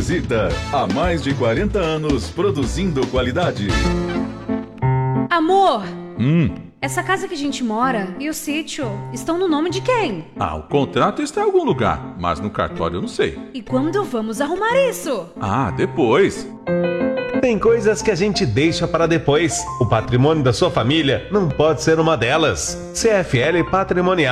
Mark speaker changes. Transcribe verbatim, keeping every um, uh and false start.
Speaker 1: Teresita, há mais de quarenta anos produzindo qualidade.
Speaker 2: Amor,
Speaker 3: Hum.
Speaker 2: essa casa que a gente mora e o sítio estão no nome de quem?
Speaker 3: Ah, o contrato está em algum lugar, mas no cartório eu não sei.
Speaker 2: E quando vamos arrumar isso?
Speaker 3: Ah, depois.
Speaker 4: Tem coisas que a gente deixa para depois. O patrimônio da sua família não pode ser uma delas. C F L Patrimonial.